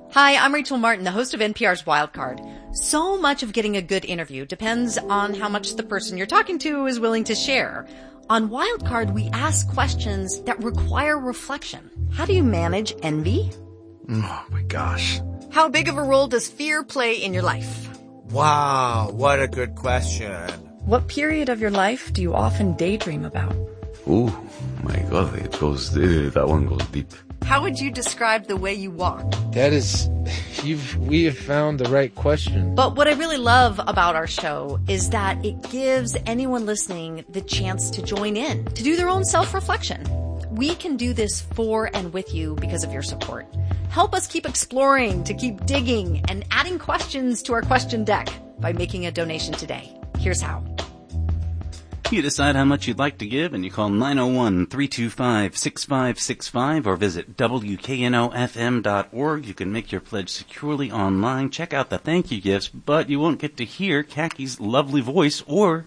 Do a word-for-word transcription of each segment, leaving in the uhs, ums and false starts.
Hi, I'm Rachel Martin, the host of N P R's Wildcard. So much of getting a good interview depends on how much the person you're talking to is willing to share. On Wildcard, we ask questions that require reflection. How do you manage envy? Oh my gosh. How big of a role does fear play in your life? Wow, what a good question. What period of your life do you often daydream about? Oh my God, it goes, uh, that one goes deep. How would you describe the way you walk? That is, you've, we have found the right question. But what I really love about our show is that it gives anyone listening the chance to join in, to do their own self-reflection. We can do this for and with you because of your support. Help us keep exploring, to keep digging, and adding questions to our question deck by making a donation today. Here's how. You decide how much you'd like to give, and you call nine oh one, three two five, six five six five or visit W K N O F M dot org. You can make your pledge securely online. Check out the thank you gifts, but you won't get to hear Kaki's lovely voice or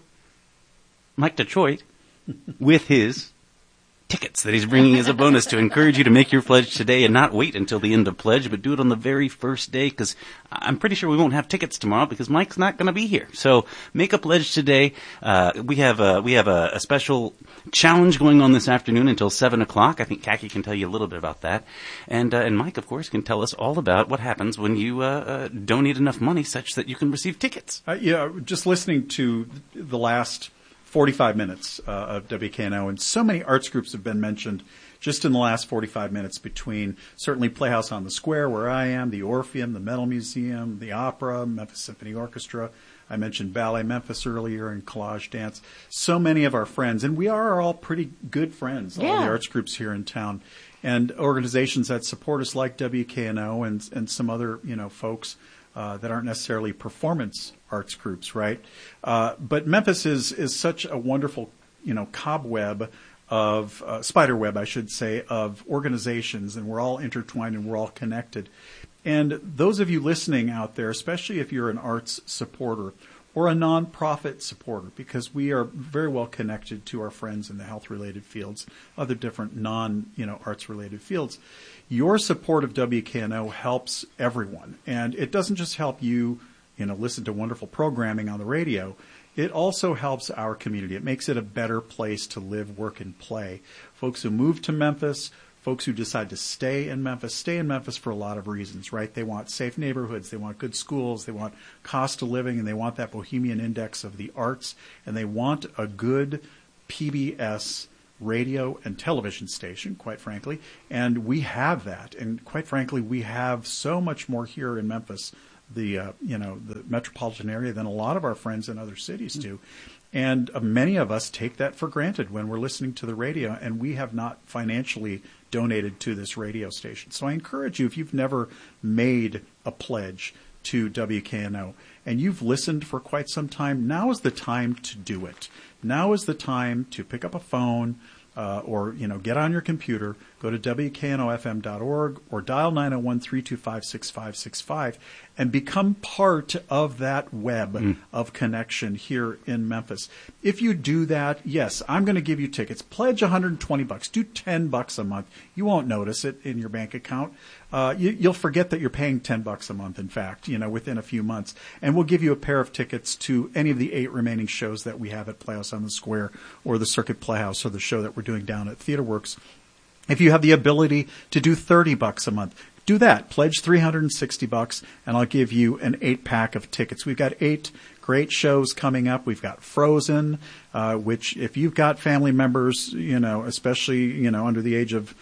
Mike Detroit with his tickets that he's bringing as a bonus to encourage you to make your pledge today and not wait until the end of pledge, but do it on the very first day, because I'm pretty sure we won't have tickets tomorrow because Mike's not going to be here. So make a pledge today. Uh, we have a, we have a, a special challenge going on this afternoon until seven o'clock. I think Kaki can tell you a little bit about that. And, uh, and Mike, of course, can tell us all about what happens when you, uh, uh donate enough money such that you can receive tickets. Uh, yeah, just listening to the last forty-five minutes uh, of W K N O, and so many arts groups have been mentioned just in the last forty-five minutes, between certainly Playhouse on the Square, where I am, the Orpheum, the Metal Museum, the Opera, Memphis Symphony Orchestra. I mentioned Ballet Memphis earlier and Collage Dance. So many of our friends, and we are all pretty good friends, yeah. all the arts groups here in town, and organizations that support us like W K N O and, and some other, you know, folks Uh, that aren't necessarily performance arts groups, right? Uh, but Memphis is is such a wonderful, you know, cobweb of uh, spider web, I should say, of organizations, and we're all intertwined and we're all connected. And those of you listening out there, especially if you're an arts supporter or a nonprofit supporter, because we are very well connected to our friends in the health-related fields, other different non, you know, arts-related fields. Your support of W K N O helps everyone, and it doesn't just help you, you know, listen to wonderful programming on the radio. It also helps our community. It makes it a better place to live, work, and play. Folks who move to Memphis, folks who decide to stay in Memphis, stay in Memphis for a lot of reasons, right? They want safe neighborhoods, they want good schools, they want cost of living, and they want that Bohemian index of the arts, and they want a good P B S radio and television station, quite frankly, and we have that. And quite frankly, we have so much more here in Memphis, the uh, you know the metropolitan area, than a lot of our friends in other cities do. And uh, many of us take that for granted when we're listening to the radio, and we have not financially donated to this radio station. So I encourage you, if you've never made a pledge to W K N O and you've listened for quite some time, now is the time to do it. Now is the time to pick up a phone uh, or, you know, get on your computer, go to W K N O F M dot org or dial nine oh one, three two five, six five six five and become part of that web mm. of connection here in Memphis. If you do that, yes, I'm going to give you tickets. Pledge one hundred twenty bucks. Do ten bucks a month. You won't notice it in your bank account. Uh, you, you'll forget that you're paying ten bucks a month, in fact, you know, within a few months. And we'll give you a pair of tickets to any of the eight remaining shows that we have at Playhouse on the Square or the Circuit Playhouse or the show that we're doing down at TheaterWorks. If you have the ability to do thirty bucks a month, do that. Pledge three hundred sixty bucks, and I'll give you an eight pack of tickets. We've got eight great shows coming up. We've got Frozen, uh, which if you've got family members, you know, especially, you know, under the age of,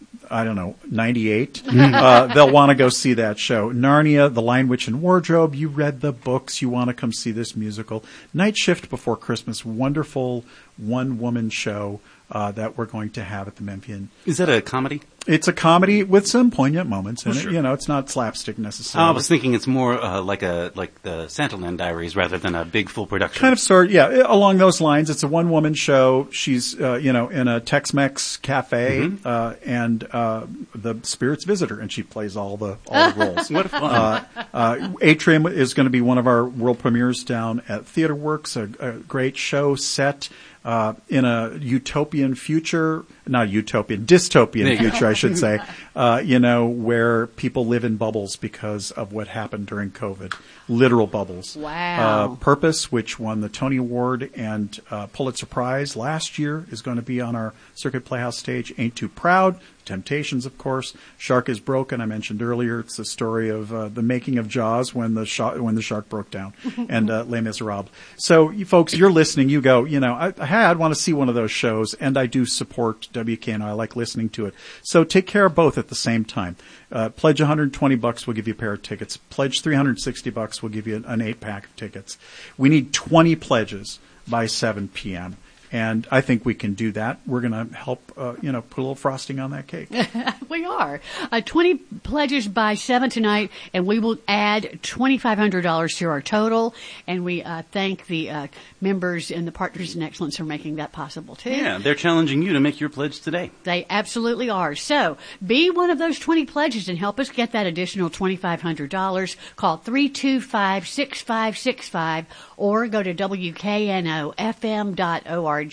I don't know, ninety-eight, uh, they'll want to go see that show. Narnia, The Lion, Witch, and Wardrobe. You read the books. You want to come see this musical. Night Shift Before Christmas, wonderful one-woman show uh, that we're going to have at the Memphian. Is that a comedy? It's a comedy with some poignant moments in well, it. sure. You know, it's not slapstick necessarily. I was thinking it's more uh, like a like the Santaland Diaries rather than a big full production. Kind of sort, yeah, along those lines. It's a one-woman show. She's, uh, you know, in a Tex-Mex cafe, mm-hmm. uh, and uh, the spirit's visitor, and she plays all the all the roles. What fun! Uh, uh, Atrium is going to be one of our world premieres down at TheaterWorks. A, a great show set uh, in a utopian future not utopian, dystopian future, I should say, uh, you know, where people live in bubbles because of what happened during COVID. Literal bubbles. Wow. Uh, Purpose, which won the Tony Award and uh, Pulitzer Prize last year, is going to be on our Circuit Playhouse stage. Ain't Too Proud. Temptations, of course. Shark is Broken, I mentioned earlier. It's the story of uh, the making of Jaws when the shark, when the shark broke down, and uh, Les Miserables. So, you folks, you're listening. You go, you know, I, hey, I'd want to see one of those shows, and I do support W K N O. I like listening to it. So take care of both at the same time. Uh, pledge one hundred twenty bucks, we'll give you a pair of tickets. Pledge three hundred sixty bucks, we'll give you an eight pack of tickets. We need twenty pledges by seven p.m. And I think we can do that. We're going to help, uh, you know, put a little frosting on that cake. We are. Uh, twenty pledges by seven tonight, and we will add twenty-five hundred dollars to our total. And we uh, thank the uh, members and the Partners in Excellence for making that possible, too. Yeah, they're challenging you to make your pledge today. They absolutely are. So be one of those twenty pledges and help us get that additional twenty-five hundred dollars. Call three two five, six five six five or go to W K N O F M dot org.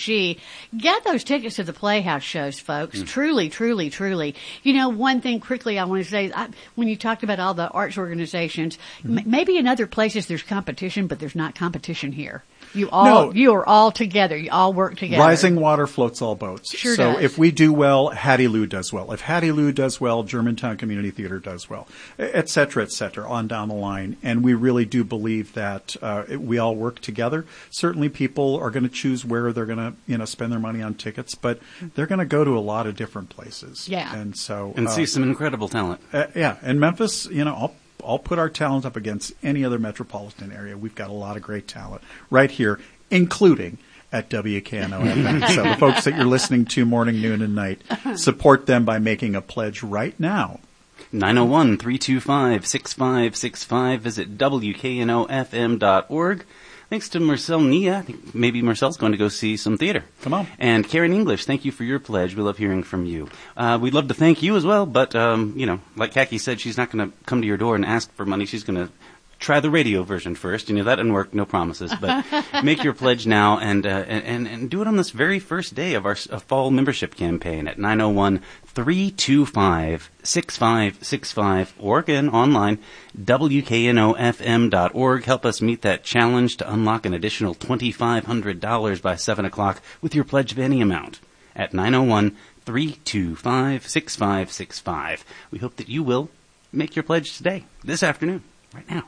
Get those tickets to the Playhouse shows, folks. Mm. Truly, truly, truly. You know, one thing quickly I want to say, I, when you talked about all the arts organizations, mm. m- maybe in other places there's competition, but there's not competition here. You all, no. you are all together. You all work together. Rising water floats all boats. Sure so does. If we do well, Hattie Lou does well. If Hattie Lou does well, Germantown Community Theater does well, et cetera, et cetera, on down the line. And we really do believe that uh, we all work together. Certainly people are going to choose where they're going to, you know, spend their money on tickets, but they're going to go to a lot of different places. Yeah. And so. And uh, see some incredible talent. Uh, yeah. And Memphis, you know, I'll I'll put our talent up against any other metropolitan area. We've got a lot of great talent right here, including at W K N O F M. So the folks that you're listening to morning, noon, and night, support them by making a pledge right now. nine oh one, three two five, six five six five. Visit W K N O F M dot org. Thanks to Marcel Nia. I think maybe Marcel's going to go see some theater. Come on. And Karen English, thank you for your pledge. We love hearing from you. Uh, we'd love to thank you as well, but, um, you know, like Kaki said, she's not going to come to your door and ask for money. She's going to try the radio version first. You know, that didn't work, no promises. But make your pledge now and, uh, and, and do it on this very first day of our uh, fall membership campaign at nine oh one, three two five, six five six five or again online, W K N O F M dot org. Help us meet that challenge to unlock an additional twenty-five hundred dollars by seven o'clock with your pledge of any amount at nine oh one, three two five, six five six five. We hope that you will make your pledge today, this afternoon, right now.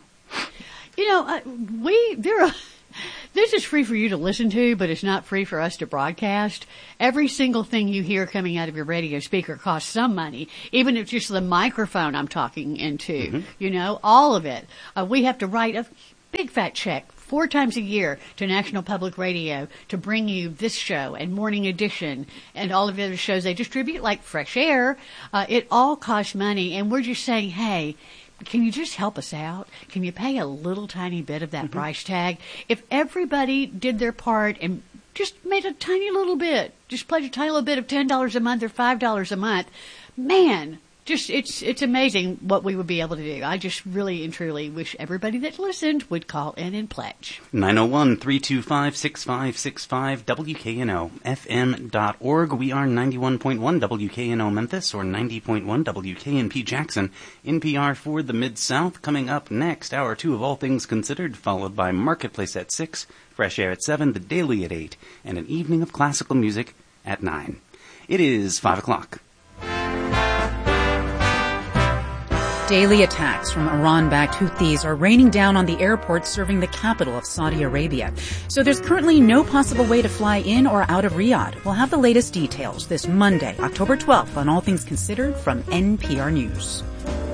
You know, uh, we there are. This is free for you to listen to, but it's not free for us to broadcast. Every single thing you hear coming out of your radio speaker costs some money, even if it's just the microphone I'm talking into. Mm-hmm. You know, all of it. Uh, we have to write a big fat check four times a year to National Public Radio to bring you this show and Morning Edition and all of the other shows they distribute, like Fresh Air. Uh, it all costs money, and we're just saying, hey, can you just help us out? Can you pay a little tiny bit of that mm-hmm. price tag? If everybody did their part and just made a tiny little bit, just pledge a tiny little bit of ten dollars a month or five dollars a month, man, just it's it's amazing what we would be able to do. I just really and truly wish everybody that listened would call in and pledge. nine oh one, three two five, six five six five, W K N O F M dot org. We are ninety-one point one W K N O Memphis or ninety point one W K N P Jackson. N P R for the Mid-South. Coming up next, hour two of All Things Considered, followed by Marketplace at six, Fresh Air at seven, The Daily at eight, and an evening of classical music at nine. It is five o'clock. Daily attacks from Iran-backed Houthis are raining down on the airport serving the capital of Saudi Arabia. So there's currently no possible way to fly in or out of Riyadh. We'll have the latest details this Monday, October twelfth, on All Things Considered from N P R News.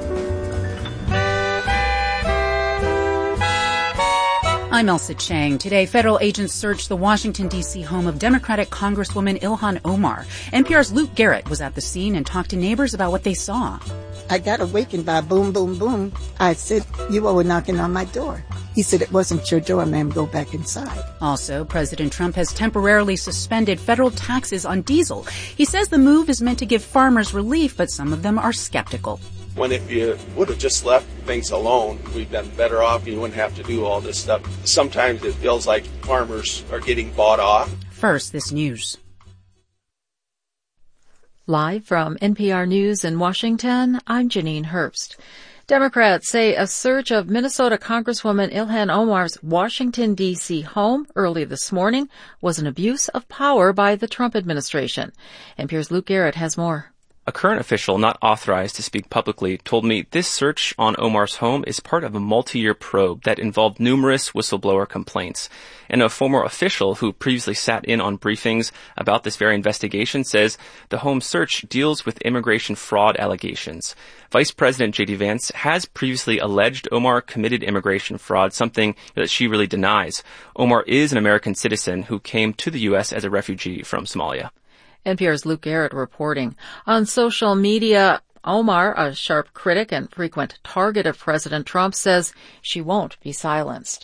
I'm Elsa Chang. Today, federal agents searched the Washington, D C home of Democratic Congresswoman Ilhan Omar. N P R's Luke Garrett was at the scene and talked to neighbors about what they saw. I got awakened by boom, boom, boom. I said, you all were knocking on my door. He said, it wasn't your door, ma'am. Go back inside. Also, President Trump has temporarily suspended federal taxes on diesel. He says the move is meant to give farmers relief, but some of them are skeptical. When if you would have just left things alone, we've been better off. You wouldn't have to do all this stuff. Sometimes it feels like farmers are getting bought off. First, this news. Live from N P R News in Washington, I'm Janine Herbst. Democrats say a search of Minnesota Congresswoman Ilhan Omar's Washington, D C home early this morning was an abuse of power by the Trump administration. N P R's Luke Garrett has more. A current official not authorized to speak publicly told me this search on Omar's home is part of a multi-year probe that involved numerous whistleblower complaints. And a former official who previously sat in on briefings about this very investigation says the home search deals with immigration fraud allegations. Vice President J D Vance has previously alleged Omar committed immigration fraud, something that she really denies. Omar is an American citizen who came to the U S as a refugee from Somalia. N P R's Luke Garrett reporting. On social media, Omar, a sharp critic and frequent target of President Trump, says she won't be silenced.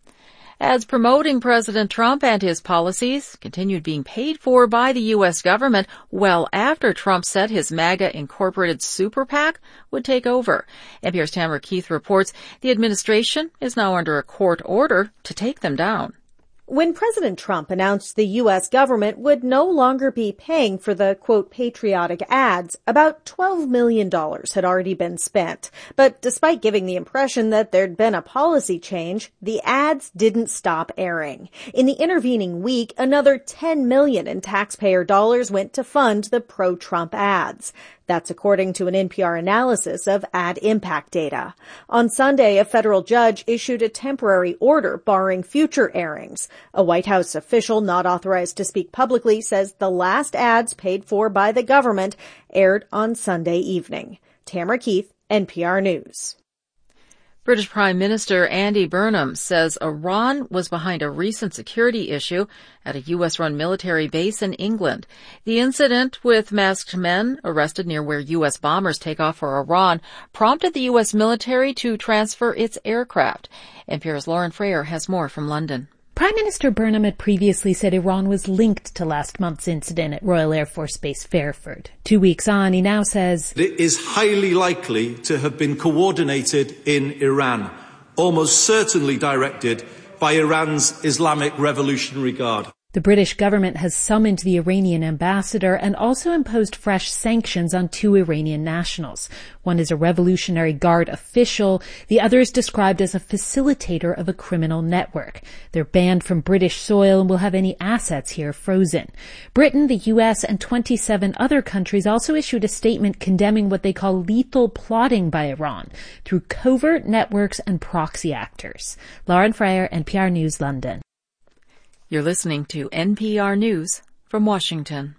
Ads promoting President Trump and his policies continued being paid for by the U S government well after Trump said his MAGA Incorporated super PAC would take over. N P R's Tamara Keith reports the administration is now under a court order to take them down. When President Trump announced the U S government would no longer be paying for the, quote, patriotic ads, about twelve million dollars had already been spent. But despite giving the impression that there'd been a policy change, the ads didn't stop airing. In the intervening week, another ten million dollars in taxpayer dollars went to fund the pro-Trump ads. That's according to an N P R analysis of ad impact data. On Sunday, a federal judge issued a temporary order barring future airings. A White House official not authorized to speak publicly says the last ads paid for by the government aired on Sunday evening. Tamara Keith, N P R News. British Prime Minister Andy Burnham says Iran was behind a recent security issue at a U S-run military base in England. The incident with masked men arrested near where U S bombers take off for Iran prompted the U S military to transfer its aircraft. N P R's Lauren Frayer has more from London. Prime Minister Burnham had previously said Iran was linked to last month's incident at Royal Air Force Base Fairford. Two weeks on, he now says it is highly likely to have been coordinated in Iran, almost certainly directed by Iran's Islamic Revolutionary Guard. The British government has summoned the Iranian ambassador and also imposed fresh sanctions on two Iranian nationals. One is a Revolutionary Guard official. The other is described as a facilitator of a criminal network. They're banned from British soil and will have any assets here frozen. Britain, the U S, and twenty-seven other countries also issued a statement condemning what they call lethal plotting by Iran through covert networks and proxy actors. Lauren Frayer, N P R News, London. You're listening to N P R News from Washington.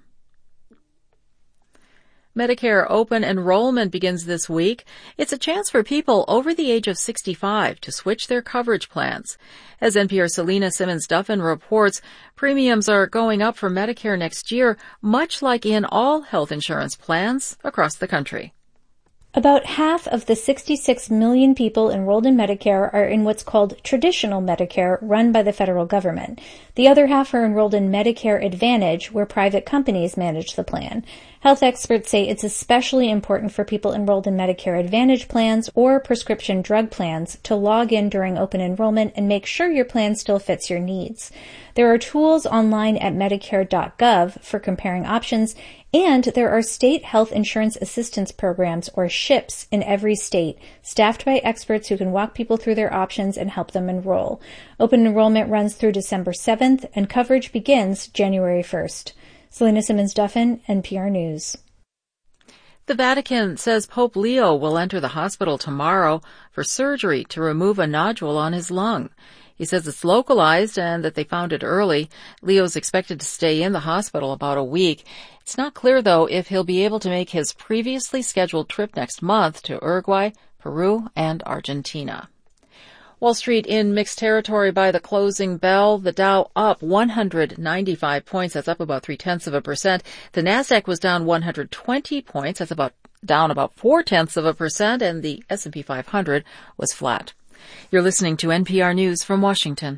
Medicare open enrollment begins this week. It's a chance for people over the age of sixty-five to switch their coverage plans. As N P R's Selena Simmons-Duffin reports, premiums are going up for Medicare next year, much like in all health insurance plans across the country. About half of the sixty-six million people enrolled in Medicare are in what's called traditional Medicare, run by the federal government. The other half are enrolled in Medicare Advantage, where private companies manage the plan. Health experts say it's especially important for people enrolled in Medicare Advantage plans or prescription drug plans to log in during open enrollment and make sure your plan still fits your needs. There are tools online at medicare dot gov for comparing options, and there are state health insurance assistance programs, or S H I Ps, in every state, staffed by experts who can walk people through their options and help them enroll. Open enrollment runs through December seventh, and coverage begins January first. Selena Simmons-Duffin, N P R News. The Vatican says Pope Leo will enter the hospital tomorrow for surgery to remove a nodule on his lung. He says it's localized and that they found it early. Leo's expected to stay in the hospital about a week. It's not clear, though, if he'll be able to make his previously scheduled trip next month to Uruguay, Peru, and Argentina. Wall Street in mixed territory by the closing bell. The Dow up one hundred ninety-five points. That's up about three-tenths of a percent. The Nasdaq was down one hundred twenty points. That's about down about four-tenths of a percent. And the S and P five hundred was flat. You're listening to N P R News from Washington.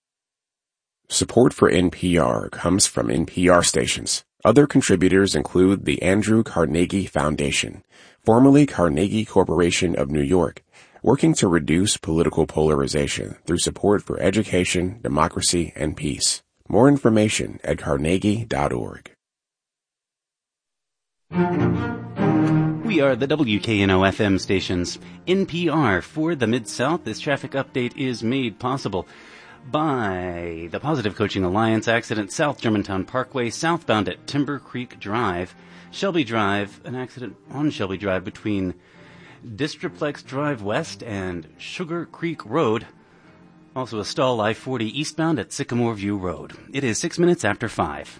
Support for N P R comes from N P R stations. Other contributors include the Andrew Carnegie Foundation, formerly Carnegie Corporation of New York, working to reduce political polarization through support for education, democracy, and peace. More information at carnegie dot org. We are the W K N O F M stations. N P R for the Mid-South. This traffic update is made possible by the Positive Coaching Alliance. Accident South Germantown Parkway, southbound at Timber Creek Drive. Shelby Drive, an accident on Shelby Drive between Distriplex Drive West and Sugar Creek Road. Also a stall I forty eastbound at Sycamore View Road. It is six minutes after five.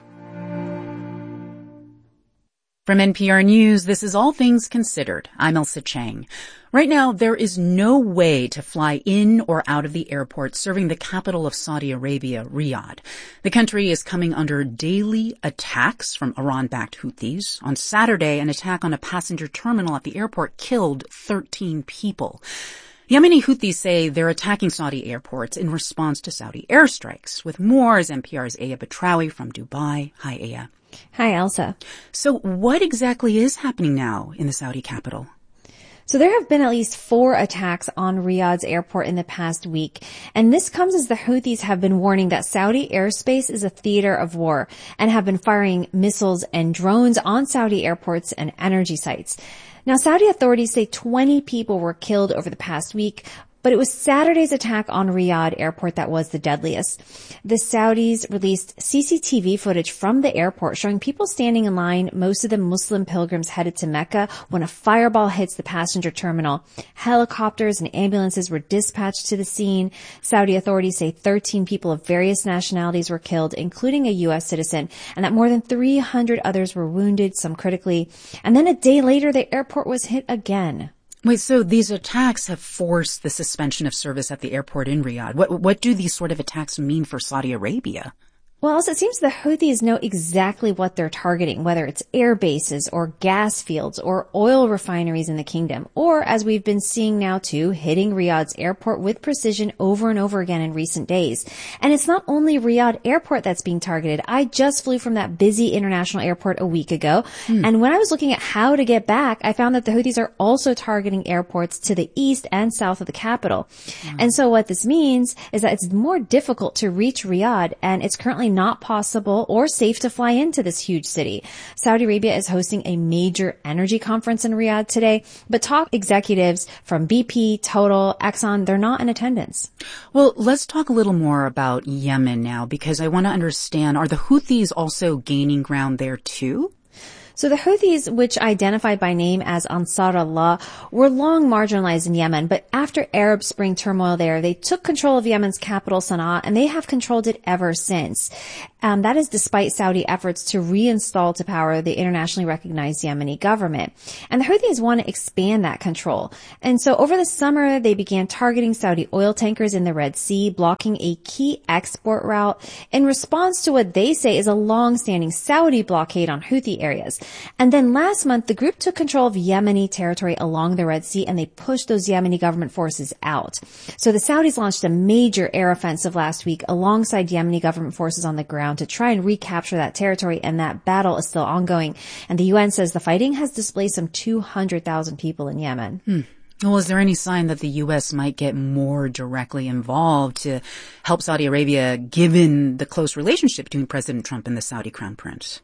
From N P R News, this is All Things Considered. I'm Elsa Chang. Right now, there is no way to fly in or out of the airport serving the capital of Saudi Arabia, Riyadh. The country is coming under daily attacks from Iran-backed Houthis. On Saturday, an attack on a passenger terminal at the airport killed thirteen people. Yemeni Houthis say they're attacking Saudi airports in response to Saudi airstrikes. With more is N P R's Aya Batrawi from Dubai. Hi, Aya. Hi, Elsa. So what exactly is happening now in the Saudi capital? So there have been at least four attacks on Riyadh's airport in the past week, and this comes as the Houthis have been warning that Saudi airspace is a theater of war and have been firing missiles and drones on Saudi airports and energy sites. Now, Saudi authorities say twenty people were killed over the past week, but it was Saturday's attack on Riyadh airport that was the deadliest. The Saudis released C C T V footage from the airport showing people standing in line, most of them Muslim pilgrims headed to Mecca, when a fireball hits the passenger terminal. Helicopters and ambulances were dispatched to the scene. Saudi authorities say thirteen people of various nationalities were killed, including a U S citizen, and that more than three hundred others were wounded, some critically. And then a day later, the airport was hit again. Wait, so these attacks have forced the suspension of service at the airport in Riyadh. What, what do these sort of attacks mean for Saudi Arabia? Well, it seems the Houthis know exactly what they're targeting, whether it's air bases or gas fields or oil refineries in the kingdom, or, as we've been seeing now too, hitting Riyadh's airport with precision over and over again in recent days. And it's not only Riyadh airport that's being targeted. I just flew from that busy international airport a week ago, hmm. and when I was looking at how to get back, I found that the Houthis are also targeting airports to the east and south of the capital. Hmm. And so what this means is that it's more difficult to reach Riyadh, and it's currently not possible or safe to fly into this huge city. Saudi Arabia is hosting a major energy conference in Riyadh today, but top executives from B P, Total, Exxon, they're not in attendance. Well, let's talk a little more about Yemen now, because I want to understand, are the Houthis also gaining ground there too? So the Houthis, which identify by name as Ansar Allah, were long marginalized in Yemen, but after Arab Spring turmoil there, they took control of Yemen's capital, Sana'a, and they have controlled it ever since. Um, that is despite Saudi efforts to reinstall to power the internationally recognized Yemeni government. And the Houthis want to expand that control. And so over the summer, they began targeting Saudi oil tankers in the Red Sea, blocking a key export route in response to what they say is a long-standing Saudi blockade on Houthi areas. And then last month, the group took control of Yemeni territory along the Red Sea, and they pushed those Yemeni government forces out. So the Saudis launched a major air offensive last week alongside Yemeni government forces on the ground to try and recapture that territory, and that battle is still ongoing. And the U N says the fighting has displaced some two hundred thousand people in Yemen. Hmm. Well, is there any sign that the U S might get more directly involved to help Saudi Arabia, given the close relationship between President Trump and the Saudi Crown Prince?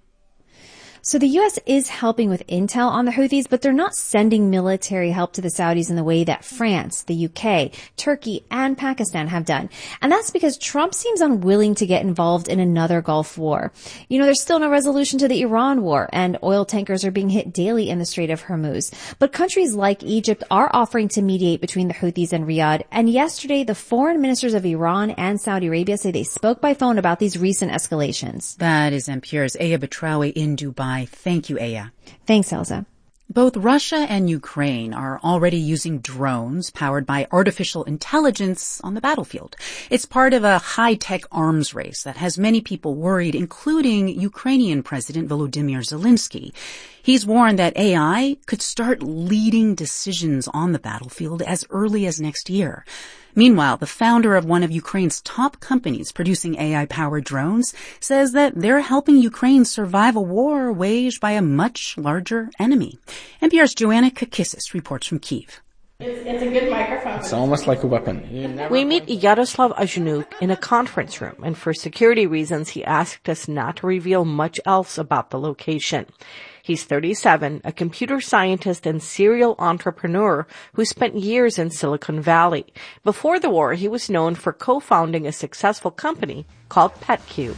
So the U S is helping with intel on the Houthis, but they're not sending military help to the Saudis in the way that France, the U K, Turkey, and Pakistan have done. And that's because Trump seems unwilling to get involved in another Gulf war. You know, there's still no resolution to the Iran war, and oil tankers are being hit daily in the Strait of Hormuz. But countries like Egypt are offering to mediate between the Houthis and Riyadh. And yesterday, the foreign ministers of Iran and Saudi Arabia say they spoke by phone about these recent escalations. That is N P R's Aya Batrawi in Dubai. Thank you, Aya. Thanks, Elsa. Both Russia and Ukraine are already using drones powered by artificial intelligence on the battlefield. It's part of a high-tech arms race that has many people worried, including Ukrainian President Volodymyr Zelensky. He's warned that A I could start leading decisions on the battlefield as early as next year. Meanwhile, the founder of one of Ukraine's top companies producing A I-powered drones says that they're helping Ukraine survive a war waged by a much larger enemy. N P R's Joanna Kakissis reports from Kyiv. It's, it's a good microphone. It's almost like a weapon. We meet Yaroslav Ajnuk in a conference room, and for security reasons, he asked us not to reveal much else about the location. He's thirty-seven, a computer scientist and serial entrepreneur who spent years in Silicon Valley. Before the war, he was known for co-founding a successful company called PetCube.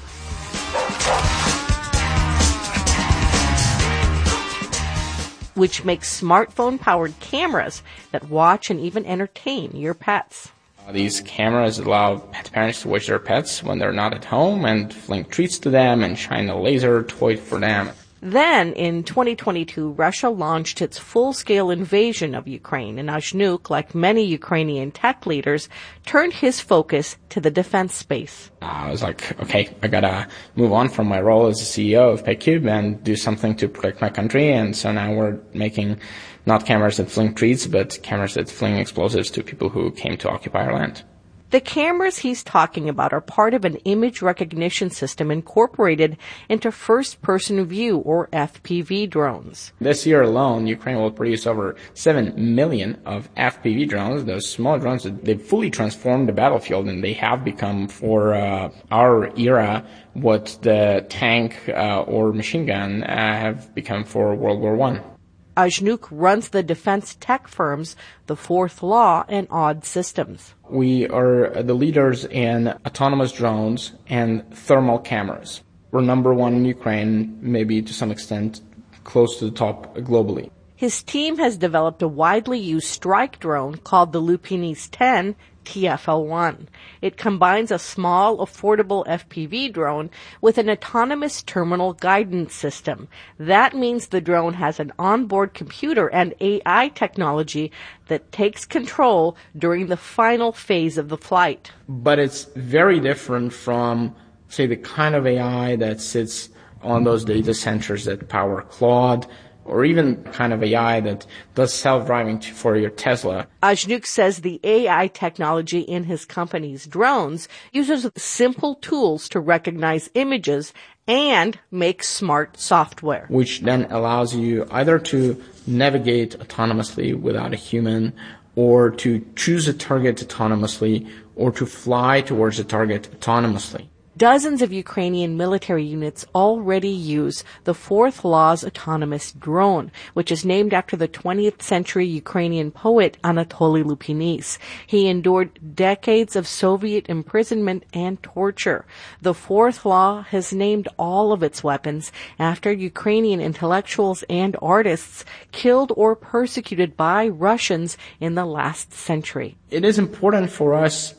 Which makes smartphone-powered cameras that watch and even entertain your pets. Uh, these cameras allow pet parents to watch their pets when they're not at home and fling treats to them and shine a laser toy for them. Then, in twenty twenty-two, Russia launched its full-scale invasion of Ukraine, and Ajnuk, like many Ukrainian tech leaders, turned his focus to the defense space. I was like, okay, I gotta move on from my role as the C E O of PetCube and do something to protect my country, and so now we're making not cameras that fling treats, but cameras that fling explosives to people who came to occupy our land. The cameras he's talking about are part of an image recognition system incorporated into first-person view, or F P V, drones. This year alone, Ukraine will produce over seven million of F P V drones, those small drones that they've fully transformed the battlefield, and they have become, for uh, our era, what the tank uh, or machine gun uh, have become for World War One. Ajnuk runs the defense tech firms The Fourth Law and Odd Systems. We are the leaders in autonomous drones and thermal cameras. We're number one in Ukraine, maybe to some extent close to the top globally. His team has developed a widely used strike drone called the Lupinis ten T F L one. It combines a small, affordable F P V drone with an autonomous terminal guidance system. That means the drone has an onboard computer and A I technology that takes control during the final phase of the flight. But it's very different from, say, the kind of A I that sits on those data centers that power Claude, or even kind of A I that does self-driving for your Tesla. Ajnuk says the A I technology in his company's drones uses simple tools to recognize images and make smart software. Which then allows you either to navigate autonomously without a human, or to choose a target autonomously, or to fly towards a target autonomously. Dozens of Ukrainian military units already use the Fourth Law's autonomous drone, which is named after the twentieth century Ukrainian poet Anatoly Lupinis. He endured decades of Soviet imprisonment and torture. The Fourth Law has named all of its weapons after Ukrainian intellectuals and artists killed or persecuted by Russians in the last century. It is important for us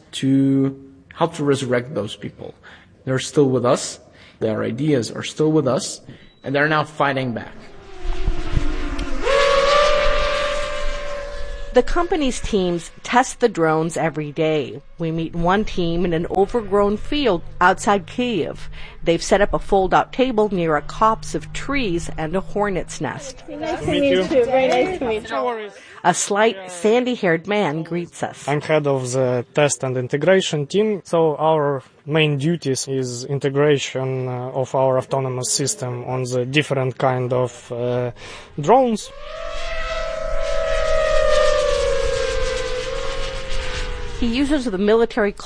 to help to resurrect those people. They're still with us, their ideas are still with us, and they're now fighting back. The company's teams test the drones every day. We meet one team in an overgrown field outside Kyiv. They've set up a fold-out table near a copse of trees and a hornet's nest. Nice to meet you. Very nice to meet you. A slight, sandy-haired man greets us. I'm head of the test and integration team, so our main duties is integration uh, of our autonomous system on the different kind of uh, drones. He uses the military